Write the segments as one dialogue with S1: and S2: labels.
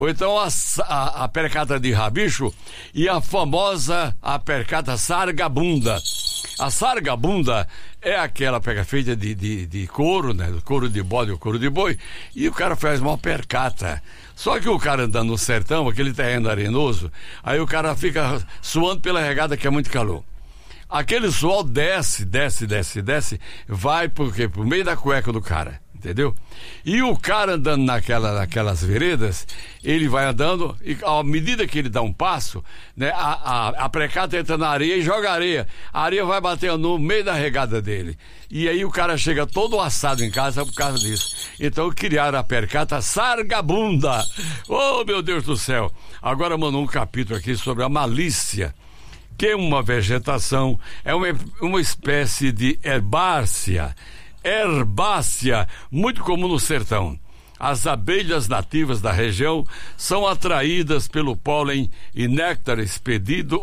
S1: Ou então a percata de rabicho e a famosa percata sargabunda. A sargabunda é aquela feita de couro, né? Couro de bode ou couro de boi, e o cara faz uma percata. Só que o cara andando no sertão, aquele terreno arenoso, aí o cara fica suando pela regada que é muito calor. Aquele suor desce, vai pro meio da cueca do cara, entendeu? E o cara andando naquelas veredas, ele vai andando e à medida que ele dá um passo, né, a precata entra na areia e joga areia. A areia vai batendo no meio da regada dele. E aí o cara chega todo assado em casa por causa disso. Então criaram a percata sargabunda. Oh, meu Deus do céu! Agora mandou um capítulo aqui sobre a malícia, que é uma vegetação, é uma espécie de herbácea, muito comum no sertão. As abelhas nativas da região são atraídas pelo pólen e néctar expelido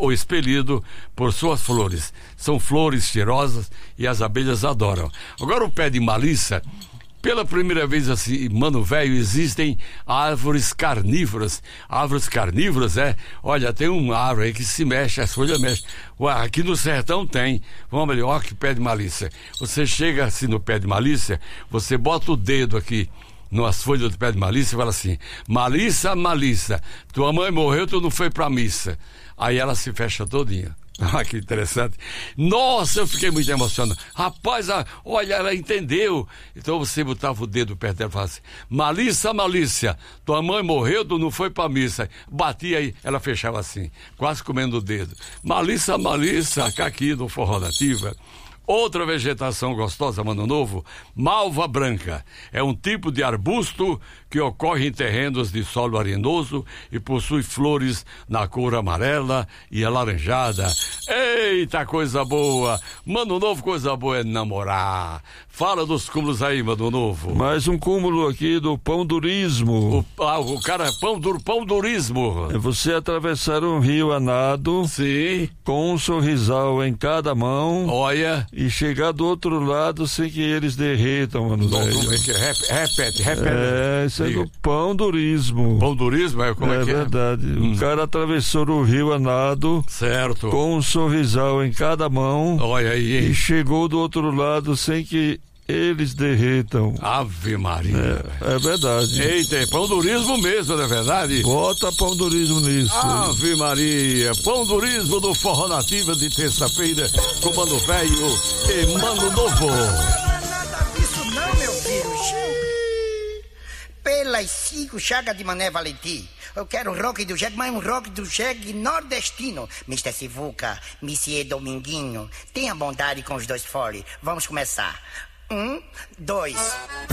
S1: por suas flores. São flores cheirosas e as abelhas adoram. Agora o pé de malícia, pela primeira vez assim, mano velho, existem árvores carnívoras. Árvores carnívoras, olha, tem uma árvore aí que se mexe, as folhas mexem. Ué, aqui no sertão tem. Vamos ali, ó que pé de malícia. Você chega assim no pé de malícia, você bota o dedo aqui nas folhas do pé de malícia e fala assim: Malícia, tua mãe morreu, tu não foi pra missa. Aí ela se fecha todinha. Ah, que interessante. Nossa, eu fiquei muito emocionado. Rapaz, olha, ela entendeu. Então você botava o dedo perto dela e falava assim: Malícia, tua mãe morreu, tu não foi pra missa. Batia aí, ela fechava assim, quase comendo o dedo. Malícia, cá aqui no Forró Nativa. Outra vegetação gostosa, mano novo, malva branca. É um tipo de arbusto que ocorre em terrenos de solo arenoso e possui flores na cor amarela e alaranjada. Eita, coisa boa! Mano novo, coisa boa é namorar. Fala dos cúmulos aí, mano novo.
S2: Mais um cúmulo aqui do pão-durismo.
S1: O cara, pão-durismo.
S2: É você atravessar um rio a nado.
S1: Sim.
S2: Com um sorrisal em cada mão.
S1: Olha.
S2: E chegar do outro lado sem que eles derretam, mano velho.
S1: Repete.
S2: Isso é do pão-durismo.
S1: Pão-durismo? Como é que é?
S2: É verdade. O cara atravessou o rio a nado.
S1: Certo.
S2: Com um sorrisal em cada mão.
S1: Olha aí, hein?
S2: E chegou do outro lado sem que eles derretam.
S1: Ave Maria.
S2: É verdade.
S1: Eita, é pão-durismo mesmo, não é verdade?
S2: Bota pão-durismo nisso.
S1: Ave Maria. Pão-durismo do Forró Nativa de terça-feira com Mano Velho e Mano Novo.
S3: Não é nada disso não, meu filho. Pelas 5 chagas de Mané Valentim. Eu quero um rock do jegue, mas um rock do jegue nordestino. Mr. Sivuca, Monsieur Dominguinho, tenha bondade com os dois fole. Vamos começar. 1, 2...